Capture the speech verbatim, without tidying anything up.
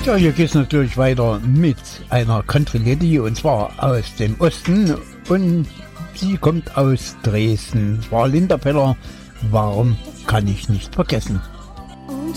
Ja, hier geht es natürlich weiter mit einer Country Lady und zwar aus dem Osten und sie kommt aus Dresden. Es war Linda Peller, warum kann ich nicht vergessen?